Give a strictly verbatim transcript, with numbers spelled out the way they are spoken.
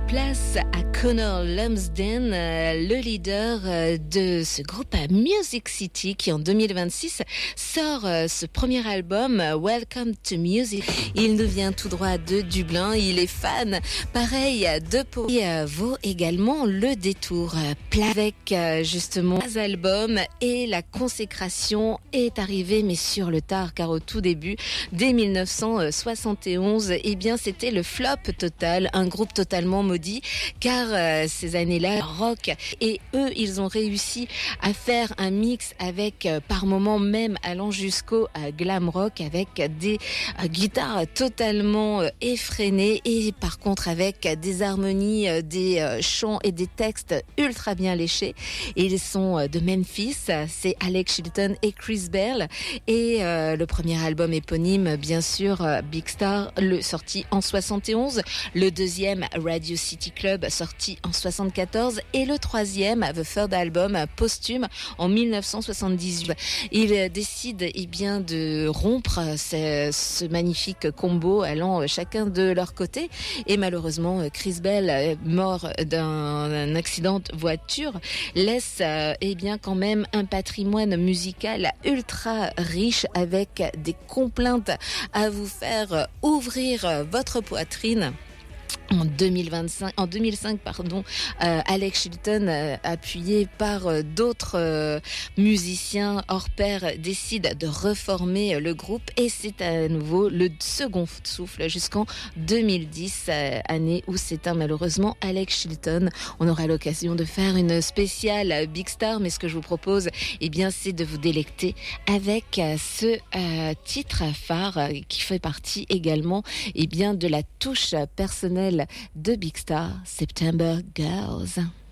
Place à Connor Lumsden, le leader de ce groupe Music City qui en deux mille vingt-six sort ce premier album Welcome to Music. Il nous vient tout droit de Dublin, il est fan pareil de Pau. Il vaut également le détour avec justement les albums et la consécration est arrivée mais sur le tard car au tout début dès mille neuf cent soixante et onze eh bien c'était le flop total, un groupe totalement maudit car euh, ces années-là rock et eux ils ont réussi à faire un mix avec euh, par moments même allant jusqu'au euh, glam rock avec des euh, guitares totalement euh, effrénées et par contre avec des harmonies, euh, des euh, chants et des textes ultra bien léchés. Et ils sont euh, de Memphis, c'est Alex Chilton et Chris Bell et euh, le premier album éponyme bien sûr euh, Big Star, le sorti en soixante et onze, le deuxième Radio City Club sorti en soixante-quatorze et le troisième The Third Album posthume en mille neuf cent soixante-dix-huit. Ils décident eh bien de rompre ce, ce magnifique combo allant chacun de leur côté et malheureusement Chris Bell mort d'un accident de voiture laisse eh bien quand même un patrimoine musical ultra riche avec des complaintes à vous faire ouvrir votre poitrine. En deux mille vingt-cinq, en deux mille cinq, pardon, euh, Alex Chilton, euh, appuyé par euh, d'autres euh, musiciens hors pair, décide de reformer le groupe et c'est à nouveau le second souffle jusqu'en deux mille dix, euh, année où s'éteint malheureusement Alex Chilton. On aura l'occasion de faire une spéciale Big Star, mais ce que je vous propose, eh bien, c'est de vous délecter avec euh, ce euh, titre phare euh, qui fait partie également, eh bien, de la touche personnelle de Big Star, September Girls.